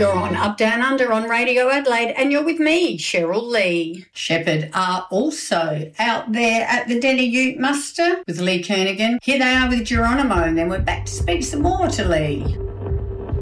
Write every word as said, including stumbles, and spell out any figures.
You're on Up Down Under on Radio Adelaide, and you're with me, Cheryl Lee. Shepherd are also out there at the Denny Ute Muster with Lee Kernaghan. Here they are with Geronimo, and then we're back to speak some more to Lee.